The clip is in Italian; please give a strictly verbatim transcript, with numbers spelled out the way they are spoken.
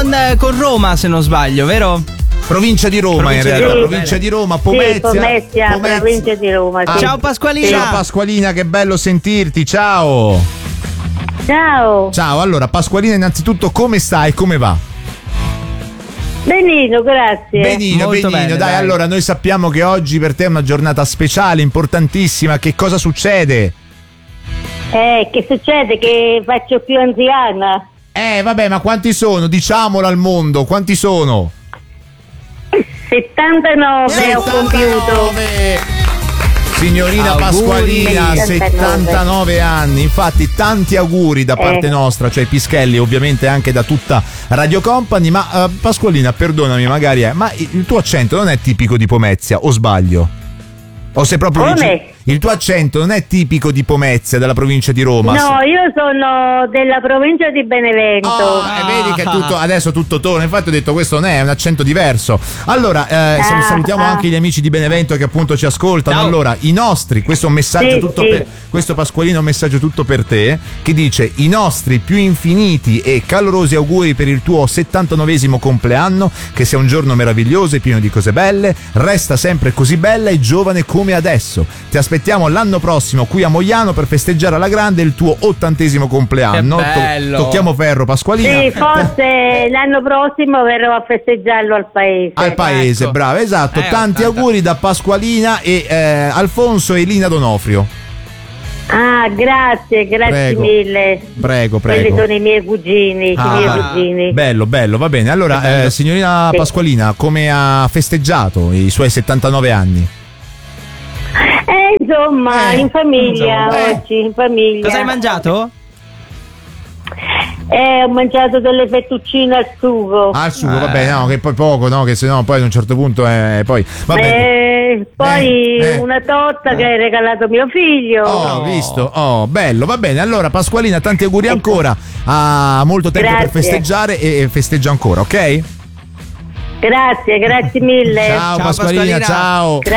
con, con Roma, se non sbaglio, vero? Provincia di Roma, Provincia in di realtà, Roma, provincia bene. di Roma, Pomezia. Sì, Pomezia, Pomezia. provincia di Roma. Sì. Ah, Ciao Pasqualina. Ciao Pasqualina, che bello sentirti, ciao. Ciao. Ciao, allora Pasqualina, innanzitutto come stai, come va? Benino, grazie. Benino, Molto benino, bene, dai, dai. allora noi sappiamo che oggi per te è una giornata speciale, importantissima, che cosa succede? Eh, che succede? Che faccio più anziana. Eh, vabbè, ma quanti sono? Diciamolo al mondo, quanti sono? settantanove ho compiuto. settantanove! Signorina Auguri. Pasqualina, settantanove anni, infatti tanti auguri da parte Eh. nostra, cioè Pischelli, ovviamente anche da tutta Radio Company, ma eh, Pasqualina, perdonami magari, eh, ma il tuo accento non è tipico di Pomezia, o sbaglio? O sei proprio Come? vicino- il tuo accento non è tipico di Pomezia, della provincia di Roma? No, io sono della provincia di Benevento. Ah, e vedi che tutto, adesso tutto torna. Infatti ho detto questo non è, è un accento diverso. Allora, eh, sal- Ah, salutiamo ah. anche gli amici di Benevento che appunto ci ascoltano. Ciao. Allora, i nostri, questo è un messaggio Sì, tutto sì. per questo Pasqualino è un messaggio tutto per te, che dice: i nostri più infiniti e calorosi auguri per il tuo settantanovesimo compleanno, che sia un giorno meraviglioso e pieno di cose belle, resta sempre così bella e giovane come adesso. Ti aspettiamo l'anno prossimo qui a Mogliano per festeggiare alla grande il tuo ottantesimo compleanno. Che bello. To- tocchiamo ferro, Pasqualina. Sì, forse l'anno prossimo verrò a festeggiarlo al paese. Al paese, Ecco. bravo, esatto. Eh, Tanti ottanta. auguri da Pasqualina e eh, Alfonso e Lina Donofrio. Ah, grazie, grazie Prego. mille. Prego, Quelli prego. sono i miei cugini, Ah, i miei cugini. bello, bello, va bene. Allora, eh, signorina Sì. Pasqualina, come ha festeggiato i suoi settantanove anni? Eh, insomma, Eh, in famiglia insomma, eh. oggi, in famiglia. Cosa hai mangiato? Eh, ho mangiato delle fettuccine al sugo. Ah, il sugo, Eh. vabbè, no, che poi poco, no, che se no poi ad un certo punto è poi vabbè. Eh, poi Eh, eh. una torta che ha regalato mio figlio. Oh, visto, oh, bello, va bene. Allora, Pasqualina, tanti auguri ancora. Ha molto tempo per Grazie. festeggiare e festeggia ancora, ok? Grazie, grazie mille. Ciao, Ciao, Pasqualina, Pasqualina. ciao. Gra-